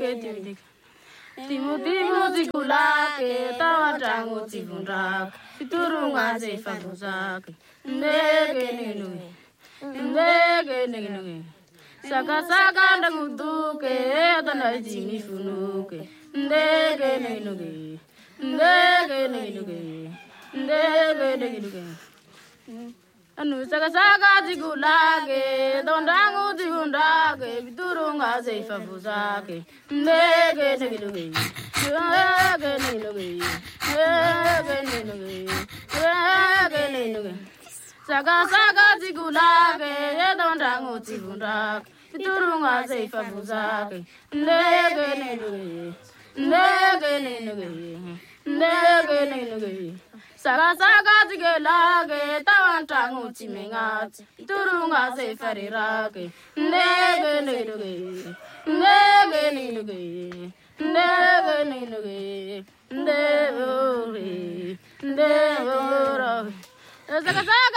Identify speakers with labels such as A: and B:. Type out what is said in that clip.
A: ndege Timuti kulake tawatangu tivundak Turunga zefa buzake ndege nege Saka ndanguduke Tana jimi funuke ndege Anu saka tigulake Tondangu tivundake Turunga zefa buzake ndege Saka tigulake Tondangu tivundake Turunga zefa buzake ndege Saka tigelake tawantangu timengati Turunga zefa rirake ndege Saka